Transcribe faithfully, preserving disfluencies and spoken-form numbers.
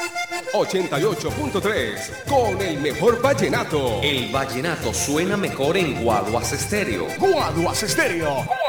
ochenta y ocho punto tres, con el mejor vallenato. El vallenato suena mejor en Guaduas Estéreo. Guaduas Estéreo.